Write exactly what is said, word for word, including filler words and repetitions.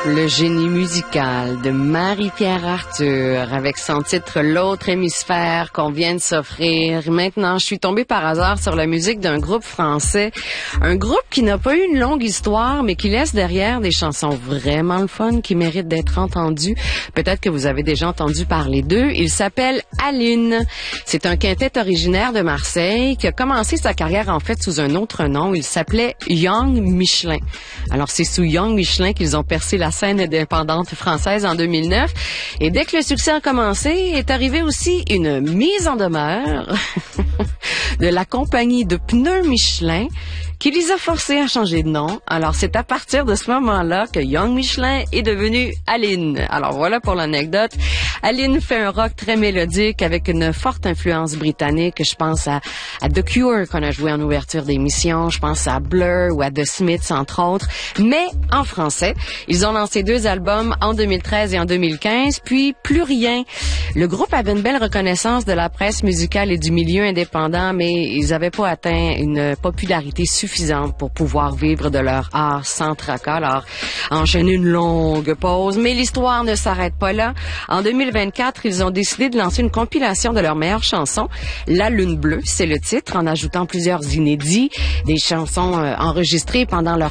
Le génie musical de Marie-Pierre Arthur avec son titre L'autre hémisphère qu'on vient de s'offrir. Maintenant, je suis tombée par hasard sur la musique d'un groupe français. Un groupe qui n'a pas eu une longue histoire, mais qui laisse derrière des chansons vraiment le fun qui méritent d'être entendues. Peut-être que vous avez déjà entendu parler d'eux. Il s'appelle Aline. C'est un quintet originaire de Marseille qui a commencé sa carrière en fait sous un autre nom. Il s'appelait Young Michelin. Alors, c'est sous Young Michelin qu'ils ont percé la scène indépendante française en deux mille neuf. Et dès que le succès a commencé, est arrivée aussi une mise en demeure de la compagnie de pneus Michelin qui les a forcés à changer de nom. Alors, c'est à partir de ce moment-là que Young Michelin est devenu Aline. Alors, voilà pour l'anecdote. Aline fait un rock très mélodique avec une forte influence britannique. Je pense à, à The Cure qu'on a joué en ouverture d'émission. Je pense à Blur ou à The Smiths, entre autres. Mais en français, ils ont lancé deux albums en deux mille treize et en deux mille quinze, puis plus rien. Le groupe avait une belle reconnaissance de la presse musicale et du milieu indépendant, mais ils n'avaient pas atteint une popularité suffisante pour pouvoir vivre de leur art sans tracas. Alors, enchaîner une longue pause, mais l'histoire ne s'arrête pas là. En deux mille vingt-quatre, ils ont décidé de lancer une compilation de leurs meilleures chansons. La Lune Bleue, c'est le titre, en ajoutant plusieurs inédits, des chansons euh, enregistrées pendant leur